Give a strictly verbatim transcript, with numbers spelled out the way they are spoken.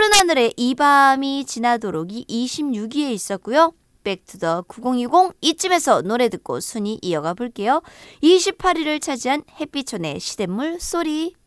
푸른 하늘에 이 밤이 지나도록이 이십육 위에 있었고요. 백투더 구천이십 이쯤에서 노래 듣고 순위 이어가 볼게요. 이십팔 위를 차지한 햇빛촌의 시냇물 소리.